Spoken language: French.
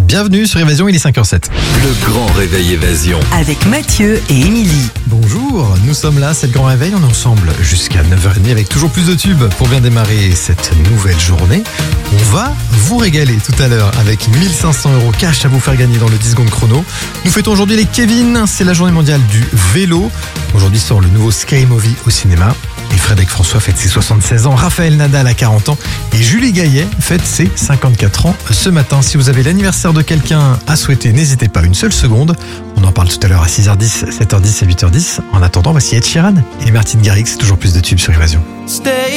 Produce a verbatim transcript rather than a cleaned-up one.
Bienvenue sur Évasion, il est cinq heures zéro sept. Le grand réveil Évasion. Avec Mathieu et Émilie. Bonjour, nous sommes là, c'est le grand réveil, on est ensemble jusqu'à neuf heures trente avec toujours plus de tubes pour bien démarrer cette nouvelle journée. On va vous régaler tout à l'heure avec mille cinq cents euros cash à vous faire gagner dans le dix secondes chrono. Nous fêtons aujourd'hui les Kevin, c'est la journée mondiale du vélo. Aujourd'hui sort le nouveau Sky Movie au cinéma. Et Frédéric François fête ses soixante-seize ans, Raphaël Nadal a quarante ans et Julie Gaillet fête ses cinquante-quatre ans ce matin. Si vous avez l'anniversaire de quelqu'un à souhaiter, n'hésitez pas une seule seconde. On en parle tout à l'heure à six heures dix, sept heures dix et huit heures dix. En attendant, voici Ed Sheeran et Martin Garrix, toujours plus de tubes sur Évasion. Stay